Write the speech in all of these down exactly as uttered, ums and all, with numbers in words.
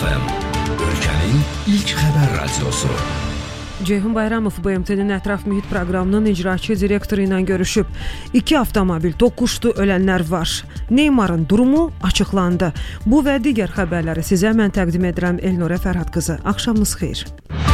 F M, ölkənin ilk xəbər radiosu. Ceyhun Bayramov B M T'nin ətraf mühit proqramının icraçı direktoru ilə görüşüb. İki avtomobil toqquşdu, ölənlər var. Neymarın durumu açıqlandı. Bu və digər xəbərləri sizə mən təqdim edirəm Elnurə Fərhad qızı. Axşamınız xeyir.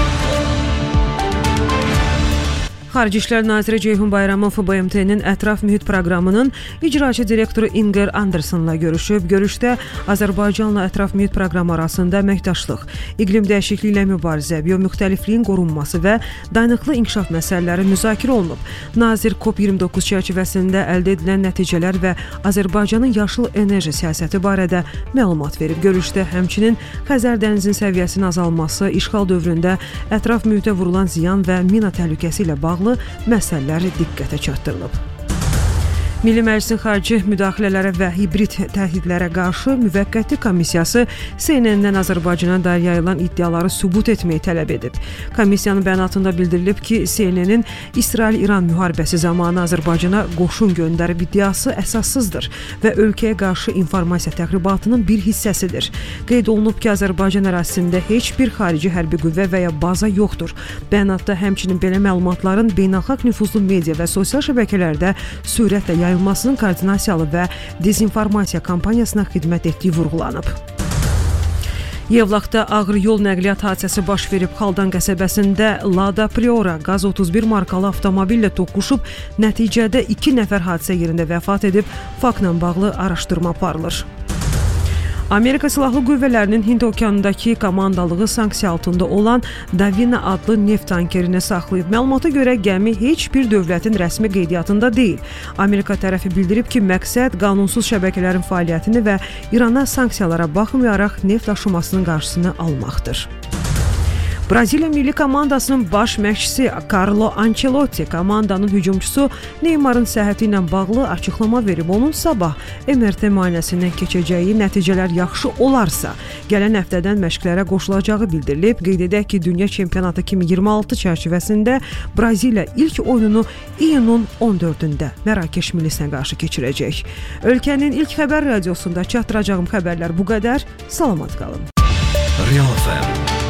Xarici İşlər Naziri Ceyhun Bayramov B M T'nin ətraf mühit proqramının icraçı direktoru Inger Andersonla görüşüb. Görüşdə Azərbaycanla ətraf mühit proqramı arasında əməkdaşlıq, iqlim dəyişikliyi ilə mübarizə, biomüxtəlifliyin qorunması və dayanıqlı inkişaf məsələləri müzakirə olunub. Nazir COP iyirmi doqquz çərçivəsində əldə edilən nəticələr və Azərbaycanın yaşıl enerji siyasəti barədə məlumat verib. Görüşdə həmçinin Xəzər dənizinin səviyyəsinin azalması, işğal dövründə ətraf mühitə vurulan ziyan və mina təhlükəsi ilə bağlı məsələlər diqqətə çatdırılıb. Milli Məclisin xarici müdaxilələrə və hibrid təhdidlərə qarşı müvəqqəti komissiyası C N N-dən Azərbaycana dair yayılan iddiaları sübut etməyi tələb edib. Komissiyanın bəyanatında bildirilib ki, C N N-in İsrail-İran müharibəsi zamanı Azərbaycana qoşun göndərib iddiası əsassızdır və ölkəyə qarşı informasiya təxribatının bir hissəsidir. Qeyd olunub ki, Azərbaycan ərazisində heç bir xarici hərbi qüvvə və ya baza yoxdur. Bəyanatda həmçinin belə məlumatların beynəlxalq nüfuzlu media və sosial şəbəkələrdə sürətlə yayılmasıdır yayılmasının koordinasiyalı və dezinformasiya kampaniyasına xidmət etdiyi vurğulanıb. Yevlaxda ağır yol nəqliyyat hadisəsi baş verib. Xaldan qəsəbəsində Lada Priora qaz otuz bir markalı avtomobillə toqquşub, nəticədə iki nəfər hadisə yerində vəfat edib, faktla bağlı araşdırma aparılır. Amerika Silahlı Qüvvələrinin Hind okeanındakı komandalığı sanksiya altında olan Davina adlı neft tankerini saxlayıb. Məlumata görə gəmi heç bir dövlətin rəsmi qeydiyyatında deyil. Amerika tərəfi bildirib ki, məqsəd qanunsuz şəbəkələrin fəaliyyətini və İrana sanksiyalara baxmayaraq neft daşımasının qarşısını almaqdır. Braziliya milli komandasının baş məşqçisi Carlo Ancelotti komandanın hücumçusu Neymarın səhhəti ilə bağlı açıqlama verib. Onun sabah M R T müayinəsindən keçəcəyi, nəticələr yaxşı olarsa, gələn həftədən məşqlərə qoşulacağı bildirilib. Qeyd edək ki, Dünya Çempionatı iki min iyirmi altı çərçivəsində Braziliya ilk oyununu iyunun on dördündə Mərakeş millisinə qarşı keçirəcək. Ölkənin ilk xəbər radiosunda çatdıracağım xəbərlər bu qədər. Salamat qalın. Real F M